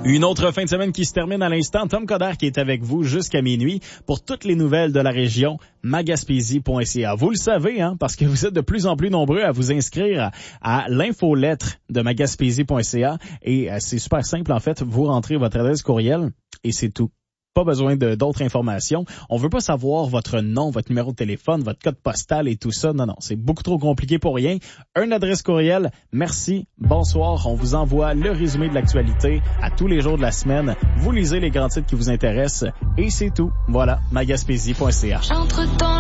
Une autre fin de semaine qui se termine à l'instant. Tom Coderre qui est avec vous jusqu'à minuit pour toutes les nouvelles de la région, magaspésie.ca. Vous le savez, parce que vous êtes de plus en plus nombreux à vous inscrire à l'infolettre de magaspésie.ca et c'est super simple en fait. Vous rentrez votre adresse courriel et c'est tout. Pas besoin d'autres informations. On veut pas savoir votre nom, votre numéro de téléphone, votre code postal et tout ça. Non, c'est beaucoup trop compliqué pour rien. Une adresse courriel. Merci. Bonsoir. On vous envoie le résumé de l'actualité à tous les jours de la semaine. Vous lisez les grands titres qui vous intéressent et c'est tout. Voilà, magaspésie.ca.